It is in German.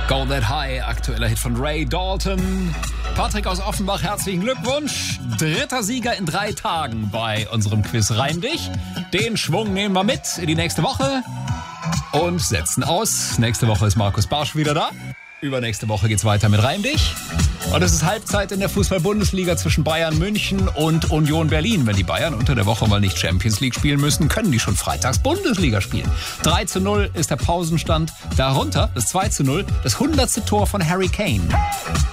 Go That High, aktueller Hit von Ray Dalton. Patrick aus Offenbach, herzlichen Glückwunsch. 3. Sieger in 3 Tagen bei unserem Quiz Reim dich. Den Schwung nehmen wir mit in die nächste Woche und setzen aus. Nächste Woche ist Markus Barsch wieder da. Übernächste Woche geht's weiter mit Reim dich. Und es ist Halbzeit in der Fußball-Bundesliga zwischen Bayern München und Union Berlin. Wenn die Bayern unter der Woche mal nicht Champions League spielen müssen, können die schon freitags Bundesliga spielen. 3:0 ist der Pausenstand. Darunter das 2:0, das 100. Tor von Harry Kane.